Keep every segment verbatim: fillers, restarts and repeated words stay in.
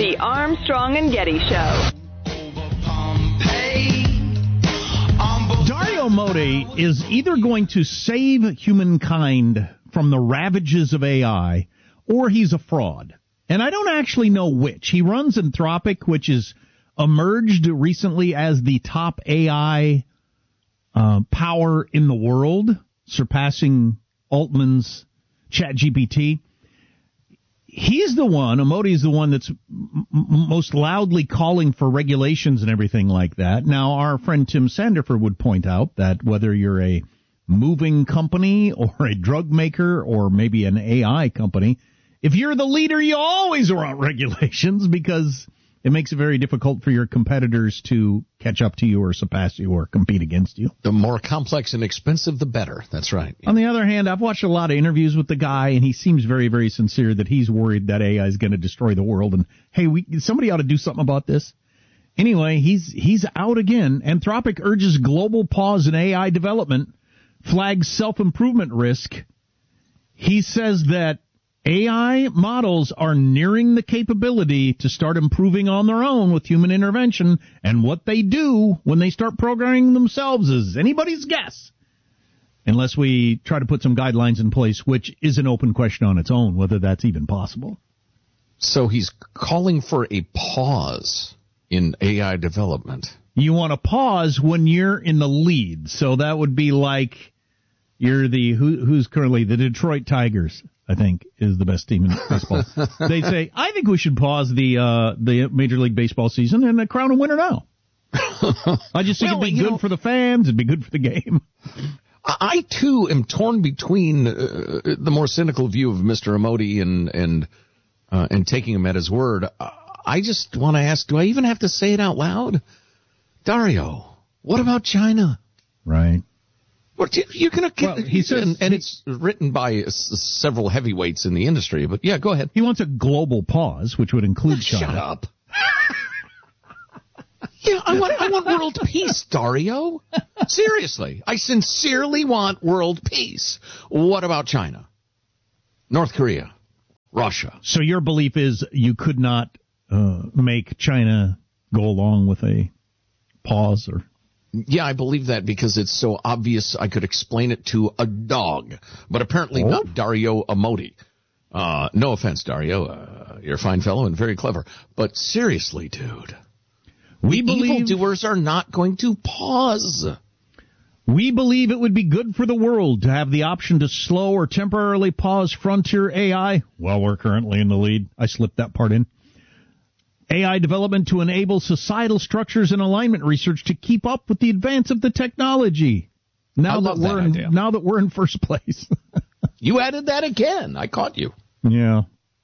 The Armstrong and Getty Show. Dario Amodei is either going to save humankind from the ravages of A I, or he's a fraud. And I don't actually know which. He runs Anthropic, which has emerged recently as the top A I uh, power in the world, surpassing Altman's ChatGPT. He's the one, Amodei is the one that's m- most loudly calling for regulations and everything like that. Now, our friend Tim Sandefur would point out that whether you're a moving company or a drug maker or maybe an A I company, if you're the leader, you always want regulations because it makes it very difficult for your competitors to catch up to you or surpass you or compete against you. The more complex and expensive, the better. That's right. On the other hand, I've watched a lot of interviews with the guy, and he seems very, very sincere that he's worried that A I is going to destroy the world. And, hey, we somebody ought to do something about this. Anyway, he's he's out again. Anthropic urges global pause in A I development, flags self-improvement risk. He says that A I models are nearing the capability to start improving on their own with human intervention, and what they do when they start programming themselves is anybody's guess. Unless we try to put some guidelines in place, which is an open question on its own, whether that's even possible. So he's calling for a pause in A I development. You want to pause when you're in the lead. So that would be like you're the, who, who's currently the Detroit Tigers, I think, is the best team in baseball. They say, I think we should pause the uh, the Major League Baseball season and crown a winner now. I just think well, it'd be good know, for the fans. It'd be good for the game. I, too, am torn between uh, the more cynical view of Mister Amodei and and, uh, and taking him at his word. I just want to ask, do I even have to say it out loud? Dario, what about China? Right. What, you're going to, well, he says, and, and he, it's written by s- several heavyweights in the industry, but yeah, go ahead. He wants a global pause, which would include China. Shut up. yeah, I want, I want world peace, Dario. Seriously, I sincerely want world peace. What about China? North Korea? Russia? So your belief is you could not uh, make China go along with a pause or... Yeah, I believe that because it's so obvious I could explain it to a dog, but apparently oh. not Dario Amodei. Uh, no offense, Dario. Uh, you're a fine fellow and very clever. But seriously, dude, we the believe evildoers are not going to pause. We believe it would be good for the world to have the option to slow or temporarily pause frontier A I. Well, we're currently in the lead. I slipped that part in. A I development to enable societal structures and alignment research to keep up with the advance of the technology. Now that we're that in, now that we're in first place. You added that again. I caught you. Yeah.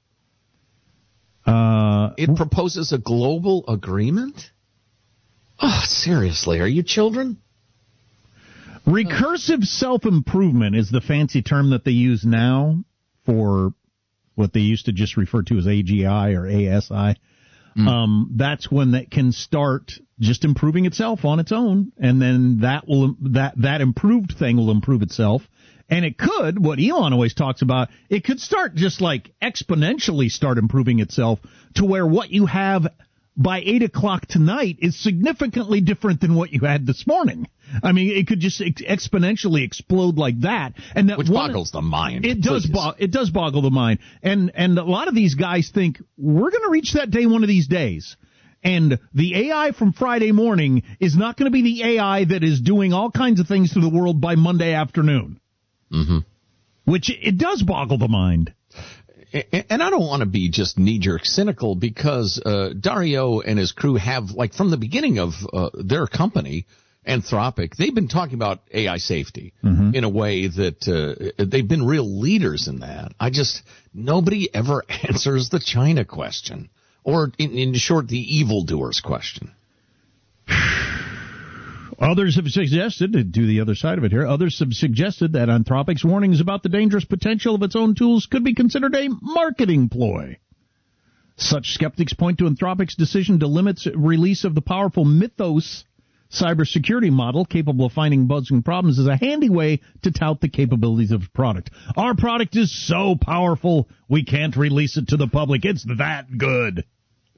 Uh, it proposes a global agreement? Oh, seriously, are you children? Recursive self-improvement is the fancy term that they use now for what they used to just refer to as A G I or A S I. Mm. Um, that's when that can start just improving itself on its own, and then that will that that improved thing will improve itself. And it could, what Elon always talks about, it could start just like exponentially start improving itself to where what you have by eight o'clock tonight is significantly different than what you had this morning. I mean, it could just ex- exponentially explode like that, and that which one, boggles the mind. It does. Bo- it does boggle the mind, and and a lot of these guys think we're going to reach that day one of these days, and the A I from Friday morning is not going to be the A I that is doing all kinds of things to the world by Monday afternoon. Mm-hmm. Which it does boggle the mind. And I don't want to be just knee-jerk cynical because uh, Dario and his crew have, like, from the beginning of uh, their company, Anthropic, they've been talking about A I safety mm-hmm. in a way that uh, they've been real leaders in that. I just, nobody ever answers the China question, or in, in short, the evildoers question. Others have suggested, to do the other side of it here, others have suggested that Anthropic's warnings about the dangerous potential of its own tools could be considered a marketing ploy. Such skeptics point to Anthropic's decision to limit release of the powerful Mythos cybersecurity model capable of finding bugs and problems as a handy way to tout the capabilities of its product. Our product is so powerful, we can't release it to the public. It's that good.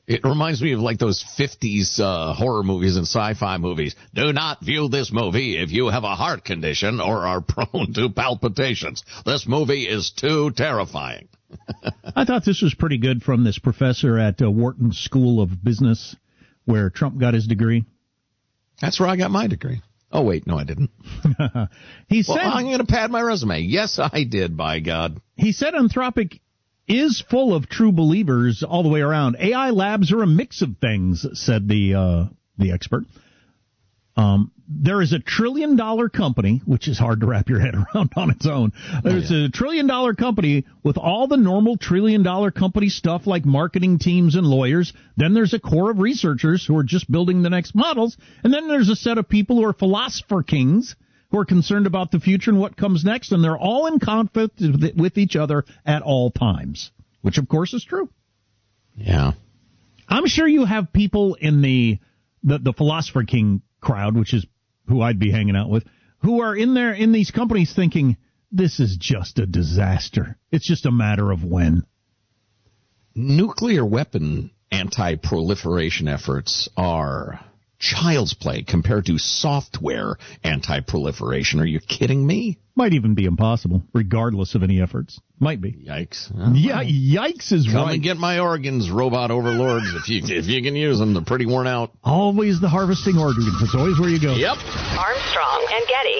It reminds me of like those fifties uh, horror movies and sci-fi movies. Do not view this movie if you have a heart condition or are prone to palpitations. This movie is too terrifying. I thought this was pretty good from this professor at uh, Wharton School of Business where Trump got his degree. That's where I got my degree. Oh, wait, no, I didn't. he said, well, I'm going to pad my resume. Yes, I did, by God. He said Anthropic is full of true believers all the way around. A I labs are a mix of things, said the uh, the expert. Um, there is a trillion dollar company, which is hard to wrap your head around on its own. There's oh, yeah. a trillion dollar company with all the normal trillion dollar company stuff like marketing teams and lawyers. Then there's a core of researchers who are just building the next models. And then there's a set of people who are philosopher kings who are concerned about the future and what comes next. And they're all in conflict with each other at all times, which of course is true. Yeah. I'm sure you have people in the, the, the philosopher king crowd, which is who I'd be hanging out with, who are in there in these companies thinking, this is just a disaster. It's just a matter of when. Nuclear weapon anti-proliferation efforts are child's play compared to software anti-proliferation. Are you kidding me? Might even be impossible, regardless of any efforts. Might be. Yikes. Yeah, yikes is Come right. Come and get my organs, robot overlords, if you if you can use them. They're pretty worn out. Always the harvesting organs. That's always where you go. Yep. Armstrong and Getty.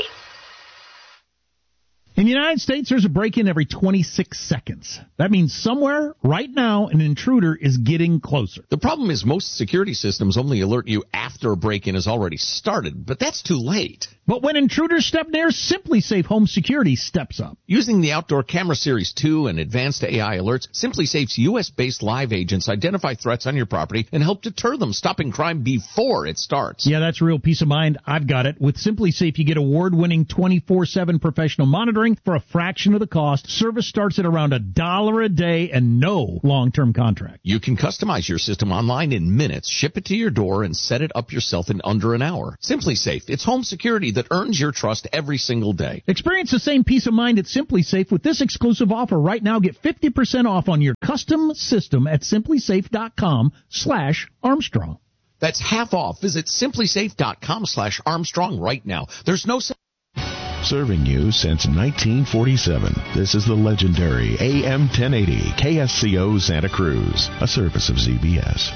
In the United States, there's a break-in every twenty-six seconds. That means somewhere, right now, an intruder is getting closer. The problem is most security systems only alert you after a break-in has already started, but that's too late. But when intruders step near, SimpliSafe Home Security steps up. Using the Outdoor Camera Series two and advanced A I alerts, SimpliSafe's U S-based live agents identify threats on your property and help deter them, stopping crime before it starts. Yeah, that's real peace of mind. I've got it. With SimpliSafe, you get award-winning twenty-four seven professional monitoring for a fraction of the cost. Service starts at around a dollar a day and no long-term contract. You can customize your system online in minutes, ship it to your door, and set it up yourself in under an hour. SimpliSafe, it's home security that earns your trust every single day. Experience the same peace of mind at SimpliSafe with this exclusive offer. Right now, get fifty percent off on your custom system at simplysafe.com slash Armstrong. That's half off. Visit simplysafe.com slash Armstrong right now. There's no... Serving you since nineteen forty-seven, this is the legendary A M ten eighty K S C O Santa Cruz, a service of Z B S.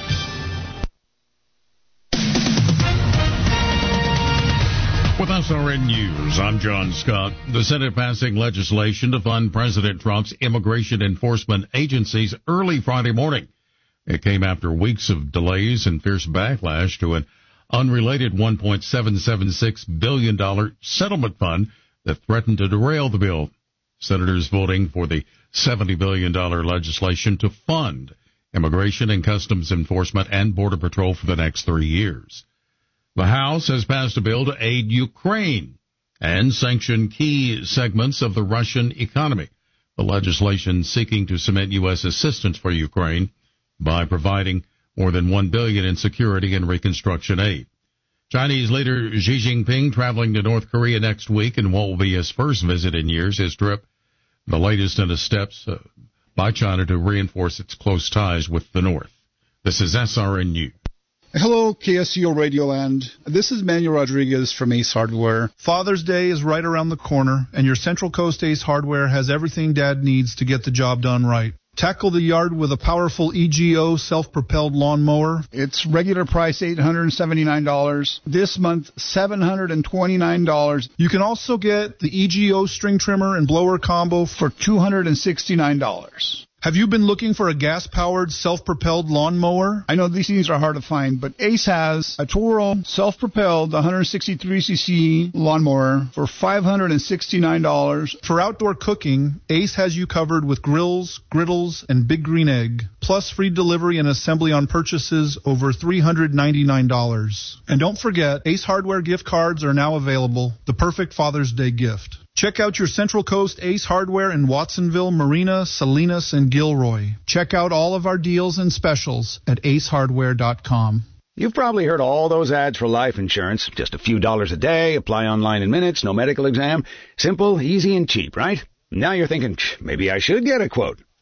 With S R N News, I'm John Scott. The Senate passing legislation to fund President Trump's immigration enforcement agencies early Friday morning. It came after weeks of delays and fierce backlash to an unrelated one point seven seven six billion dollars settlement fund that threatened to derail the bill. Senators voting for the seventy billion dollars legislation to fund immigration and customs enforcement and border patrol for the next three years. The House has passed a bill to aid Ukraine and sanction key segments of the Russian economy. The legislation seeking to cement U S assistance for Ukraine by providing more than one billion dollars in security and reconstruction aid. Chinese leader Xi Jinping traveling to North Korea next week in what will be his first visit in years. His trip, the latest in the steps uh, by China to reinforce its close ties with the North. This is S R N News. Hello, K S C O Radio Land. This is Manuel Rodriguez from Ace Hardware. Father's Day is right around the corner, and your Central Coast Ace Hardware has everything Dad needs to get the job done right. Tackle the yard with a powerful E G O self-propelled lawnmower. It's regular price eight hundred seventy-nine dollars. This month, seven hundred twenty-nine dollars. You can also get the E G O string trimmer and blower combo for two hundred sixty-nine dollars. Have you been looking for a gas-powered, self-propelled lawnmower? I know these things are hard to find, but Ace has a Toro self-propelled one hundred sixty-three c c lawnmower for five hundred sixty-nine dollars. For outdoor cooking, Ace has you covered with grills, griddles, and Big Green Egg, plus free delivery and assembly on purchases over three hundred ninety-nine dollars. And don't forget, Ace Hardware gift cards are now available, the perfect Father's Day gift. Check out your Central Coast Ace Hardware in Watsonville, Marina, Salinas, and Gilroy. Check out all of our deals and specials at ace hardware dot com. You've probably heard all those ads for life insurance. Just a few dollars a day, apply online in minutes, no medical exam. Simple, easy, and cheap, right? Now you're thinking, maybe I should get a quote.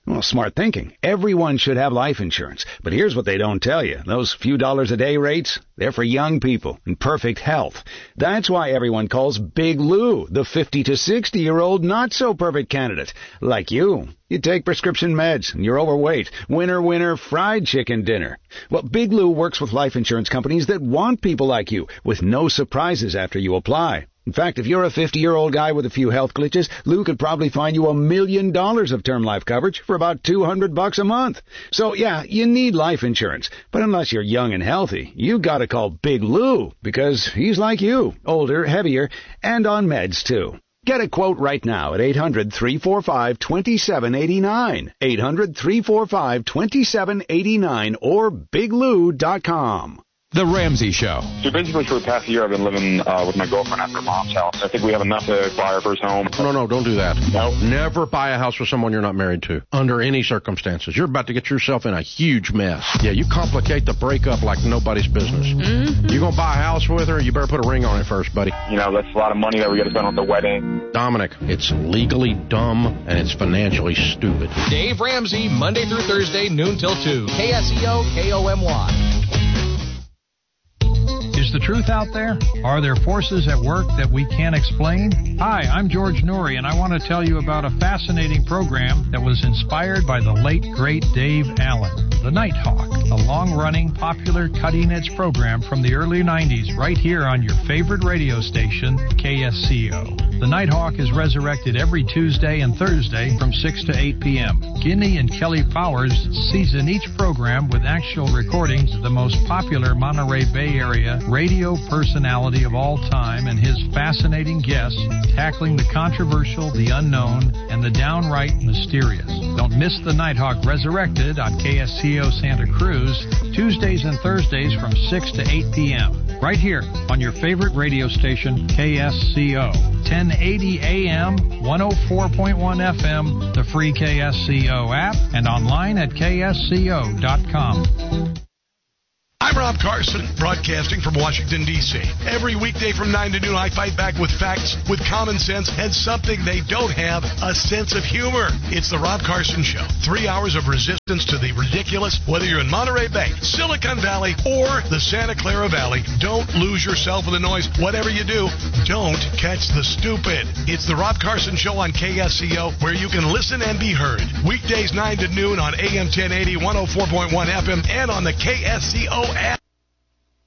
Well, smart thinking. Everyone should have life insurance. But here's what they don't tell you. Those few dollars a day rates, they're for young people in perfect health. That's why everyone calls Big Lou the fifty to sixty-year-old not-so-perfect candidate. Like you. You take prescription meds, and you're overweight. Winner, winner, fried chicken dinner. Well, Big Lou works with life insurance companies that want people like you, with no surprises after you apply. In fact, if you're a fifty-year-old guy with a few health glitches, Lou could probably find you a million dollars of term life coverage for about two hundred bucks a month. So, yeah, you need life insurance. But unless you're young and healthy, you gotta call Big Lou, because he's like you, older, heavier, and on meds, too. Get a quote right now at eight hundred, three four five, two seven eight nine, eight hundred, three four five, two seven eight nine, or big lou dot com. The Ramsey Show. So basically for the past year I've been living uh, with my girlfriend at her mom's house. I think we have enough to buy our first home. No, no, don't do that. No? Never buy a house with someone you're not married to, under any circumstances. You're about to get yourself in a huge mess. Yeah, you complicate the breakup like nobody's business. Mm-hmm. You're going to buy a house with her, you better put a ring on it first, buddy. You know, that's a lot of money that we got to spend on the wedding. Dominic, it's legally dumb and it's financially stupid. Dave Ramsey, Monday through Thursday, noon till two. K S E O, K O M Y. Is the truth out there? Are there forces at work that we can't explain? Hi, I'm George Noory, and I want to tell you about a fascinating program that was inspired by the late, great Dave Allen, The Nighthawk, a long-running, popular, cutting-edge program from the early nineties right here on your favorite radio station, K S C O. The Nighthawk is resurrected every Tuesday and Thursday from six to eight p.m. Guinea and Kelly Powers season each program with actual recordings of the most popular Monterey Bay Area radio personality of all time and his fascinating guests tackling the controversial, the unknown, and the downright mysterious. Don't miss The Nighthawk Resurrected on K S C O Santa Cruz, Tuesdays and Thursdays from six to eight p.m. right here on your favorite radio station, K S C O. ten eighty A M, one oh four point one F M, the free K S C O app, and online at K S C O dot com. I'm Rob Carson, broadcasting from Washington, D C Every weekday from nine to noon, I fight back with facts, with common sense, and something they don't have, a sense of humor. It's the Rob Carson Show. Three hours of resistance to the ridiculous, whether you're in Monterey Bay, Silicon Valley, or the Santa Clara Valley. Don't lose yourself in the noise. Whatever you do, don't catch the stupid. It's the Rob Carson Show on K S C O, where you can listen and be heard. Weekdays nine to noon on A M ten eighty, one oh four point one F M, and on the K S C O